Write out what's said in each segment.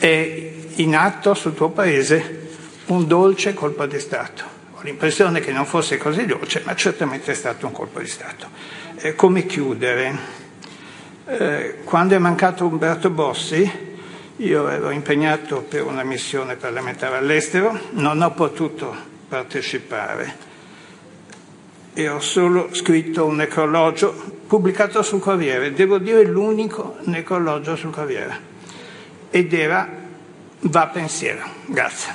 è in atto sul tuo paese un dolce colpo di Stato. Ho l'impressione che non fosse così dolce, ma certamente è stato un colpo di Stato. Come chiudere? Quando è mancato Umberto Bossi, io ero impegnato per una missione parlamentare all'estero, non ho potuto partecipare e ho solo scritto un necrologio pubblicato sul Corriere, devo dire l'unico necrologio sul Corriere, ed era Va pensiero. Grazie.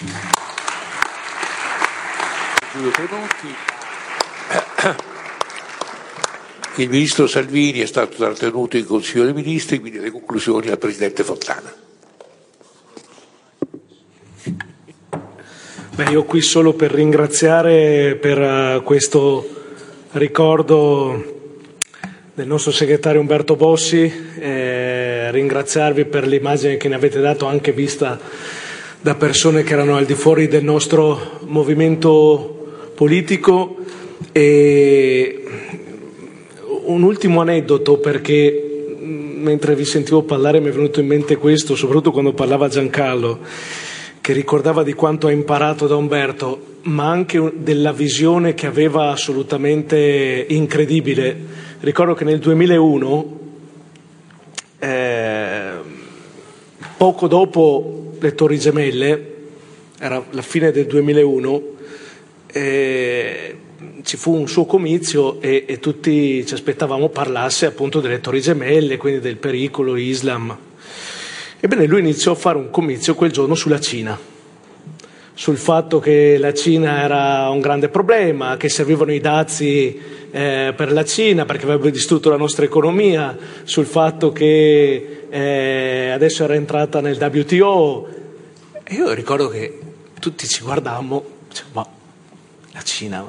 Il ministro Salvini è stato trattenuto in Consiglio dei Ministri, quindi le conclusioni al Presidente Fontana. Io qui solo per ringraziare per questo ricordo del nostro segretario Umberto Bossi, ringraziarvi per l'immagine che ne avete dato, anche vista da persone che erano al di fuori del nostro movimento politico. E un ultimo aneddoto, perché mentre vi sentivo parlare mi è venuto in mente questo, soprattutto quando parlava Giancarlo, che ricordava di quanto ha imparato da Umberto, ma anche della visione che aveva assolutamente incredibile. Ricordo che nel 2001, poco dopo le Torri Gemelle, era la fine del 2001, ci fu un suo comizio e tutti ci aspettavamo parlasse appunto delle Torri Gemelle, quindi del pericolo Islam. Ebbene, lui iniziò a fare un comizio quel giorno sulla Cina, sul fatto che la Cina era un grande problema, che servivano i dazi per la Cina perché avrebbe distrutto la nostra economia, sul fatto che adesso era entrata nel WTO. E io ricordo che tutti ci guardavamo, ma la Cina,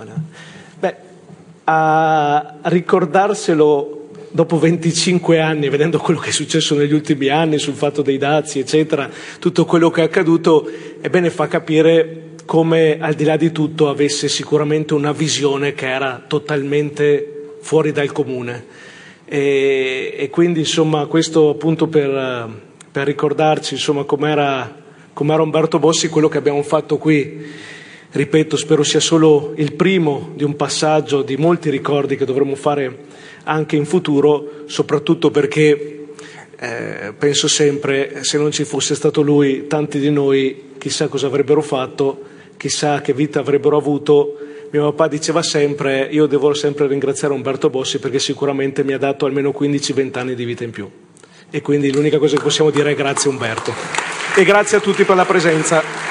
a ricordarselo dopo 25 anni, vedendo quello che è successo negli ultimi anni sul fatto dei dazi, eccetera, tutto quello che è accaduto, ebbene fa capire come al di là di tutto avesse sicuramente una visione che era totalmente fuori dal comune. E quindi insomma questo appunto per ricordarci insomma com'era Umberto Bossi, quello che abbiamo fatto qui. Ripeto, spero sia solo il primo di un passaggio di molti ricordi che dovremo fare anche in futuro, soprattutto perché penso sempre, se non ci fosse stato lui, tanti di noi chissà cosa avrebbero fatto, chissà che vita avrebbero avuto. Mio papà diceva sempre: io devo sempre ringraziare Umberto Bossi perché sicuramente mi ha dato almeno 15-20 anni di vita in più, e quindi l'unica cosa che possiamo dire è grazie Umberto, e grazie a tutti per la presenza.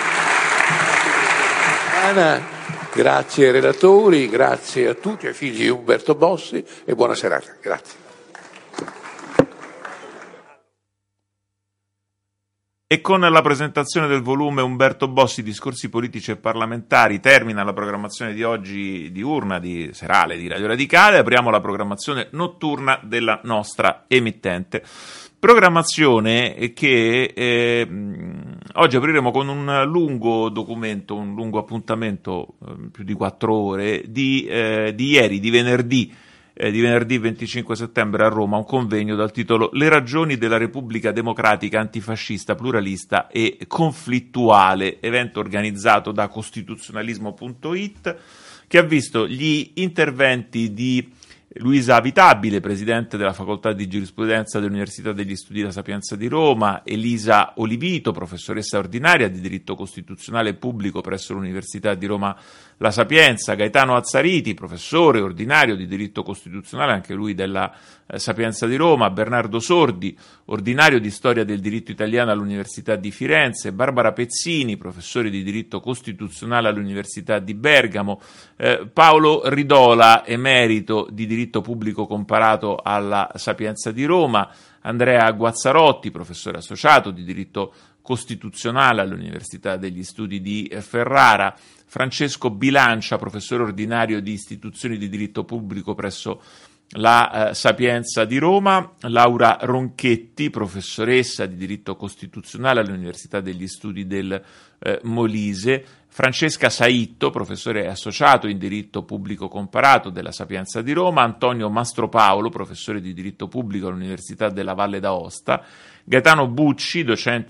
Grazie ai relatori, grazie a tutti, ai figli di Umberto Bossi, e buona serata. Grazie. E con la presentazione del volume Umberto Bossi, discorsi politici e parlamentari, termina la programmazione di oggi diurna, serale di Radio Radicale. Apriamo la programmazione notturna della nostra emittente. Programmazione che oggi apriremo con un lungo documento, un lungo appuntamento, più di 4 ore, di ieri, di venerdì 25 settembre a Roma, un convegno dal titolo Le ragioni della Repubblica Democratica Antifascista, Pluralista e Conflittuale, evento organizzato da Costituzionalismo.it, che ha visto gli interventi di Luisa Avitabile, presidente della Facoltà di Giurisprudenza dell'Università degli Studi La Sapienza di Roma, Elisa Olivito, professoressa ordinaria di diritto costituzionale e pubblico presso l'Università di Roma La Sapienza, Gaetano Azzariti, professore ordinario di diritto costituzionale, anche lui della Sapienza di Roma, Bernardo Sordi, ordinario di storia del diritto italiano all'Università di Firenze, Barbara Pezzini, professore di diritto costituzionale all'Università di Bergamo, Paolo Ridola, emerito di diritto pubblico comparato alla Sapienza di Roma, Andrea Guazzarotti, professore associato di diritto costituzionale all'Università degli Studi di Ferrara, Francesco Bilancia, professore ordinario di istituzioni di diritto pubblico presso la Sapienza di Roma, Laura Ronchetti, professoressa di diritto costituzionale all'Università degli Studi del Molise, Francesca Saitto, professore associato in diritto pubblico comparato della Sapienza di Roma, Antonio Mastropaolo, professore di diritto pubblico all'Università della Valle d'Aosta, Gaetano Bucci, docente